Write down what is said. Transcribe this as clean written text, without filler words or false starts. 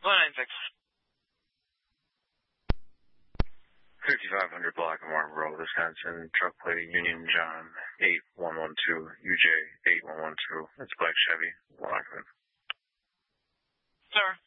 196. 5500 block of Marlboro, Wisconsin, truck plate Union John 8112, UJ 8112. It's black Chevy, Lockman. Sir.